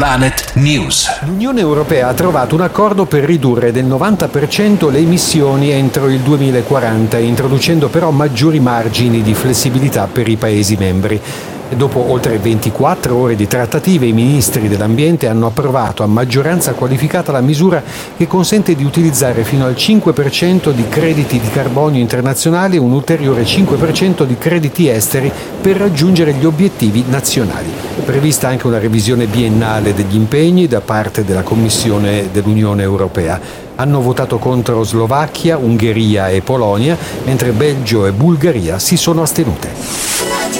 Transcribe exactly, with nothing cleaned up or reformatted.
Planet News. L'Unione Europea ha trovato un accordo per ridurre del novanta per cento le emissioni entro il duemilaquaranta, introducendo però maggiori margini di flessibilità per i Paesi membri. Dopo oltre ventiquattro ore di trattative, i ministri dell'ambiente hanno approvato a maggioranza qualificata la misura che consente di utilizzare fino al cinque per cento di crediti di carbonio internazionali e un ulteriore cinque per cento di crediti esteri per raggiungere gli obiettivi nazionali. È prevista anche una revisione biennale degli impegni da parte della Commissione dell'Unione Europea. Hanno votato contro Slovacchia, Ungheria e Polonia, mentre Belgio e Bulgaria si sono astenute.